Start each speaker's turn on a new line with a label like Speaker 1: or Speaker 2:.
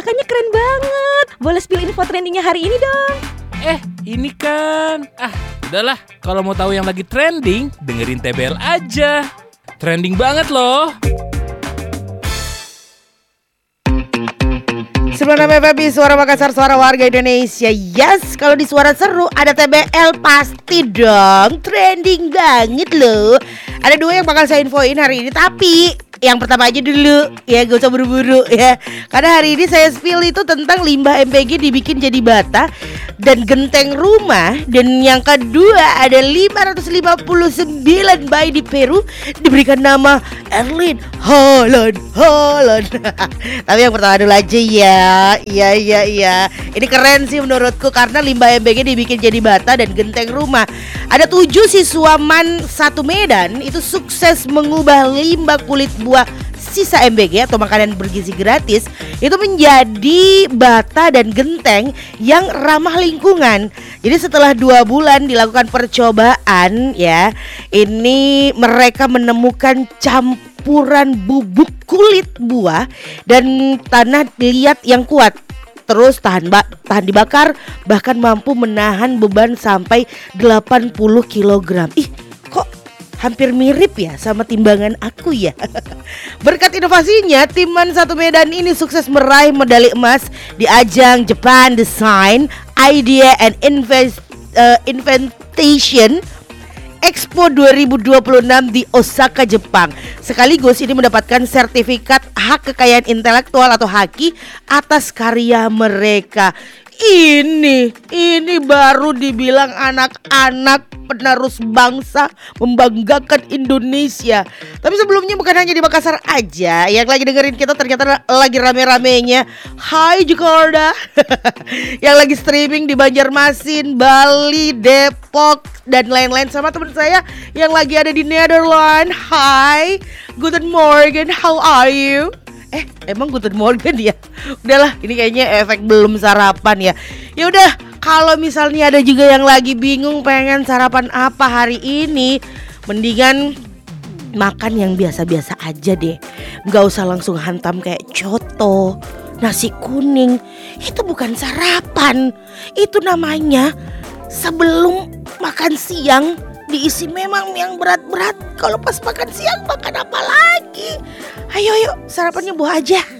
Speaker 1: kakaknya keren banget. Boleh spill info trendingnya hari ini dong.
Speaker 2: Ini kan. Udahlah, kalau mau tahu yang lagi trending, dengerin TBL aja. Trending banget loh.
Speaker 3: 96 FM Suara Makassar, suara warga Indonesia. Yes, kalau di suara seru ada TBL pasti dong trending banget loh. Ada 2 yang bakal saya infoin hari ini, tapi yang pertama aja dulu ya, gak usah buru-buru ya. Karena hari ini saya spill itu tentang limbah MPG dibikin jadi bata dan genteng rumah. Dan yang kedua ada 559 bayi di Peru diberikan nama Erling Haaland. Tapi yang pertama dulu aja ya. Iya. Ini keren sih menurutku karena limbah MPG dibikin jadi bata dan genteng rumah. Ada 7 siswa MAN 1 Medan itu sukses mengubah limbah kulit buah sisa MBG atau makanan bergizi gratis itu menjadi bata dan genteng yang ramah lingkungan. Jadi setelah 2 bulan dilakukan percobaan ya, ini mereka menemukan campuran bubuk kulit buah dan tanah liat yang kuat. Terus tahan dibakar, bahkan mampu menahan beban sampai 80 kg. Kok hampir mirip ya sama timbangan aku ya. Berkat inovasinya, tim MAN 1 Medan ini sukses meraih medali emas di ajang Japan Design Idea and Inventation Expo 2026 di Osaka, Jepang. Sekaligus ini mendapatkan sertifikat hak kekayaan intelektual atau HAKI atas karya mereka. Ini baru dibilang anak-anak penerus bangsa membanggakan Indonesia. Tapi sebelumnya bukan hanya di Makassar aja yang lagi dengerin kita, ternyata lagi rame-ramenya Hai Jakarta yang lagi streaming di Banjarmasin, Bali, Depok dan lain-lain, sama teman saya yang lagi ada di Netherlands. Hai, guten morgen, how are you? Emang guten morgen ya? Udahlah, ini kayaknya efek belum sarapan ya. Ya udah, kalau misalnya ada juga yang lagi bingung pengen sarapan apa hari ini, mendingan makan yang biasa-biasa aja deh. Gak usah langsung hantam kayak coto, nasi kuning. Itu bukan sarapan. Itu namanya sebelum makan siang diisi memang yang berat-berat. Kalau pas makan siang makan apa lagi? Ayo sarapannya buah aja.